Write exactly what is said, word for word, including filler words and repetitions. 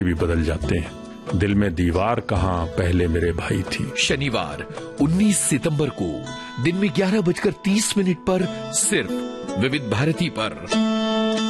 भी बदल जाते हैं। दिल में दीवार कहाँ पहले मेरे भाई थी। शनिवार उन्नीस सितंबर को दिन में ग्यारह बजकर तीस मिनट पर सिर्फ विविध भारती पर।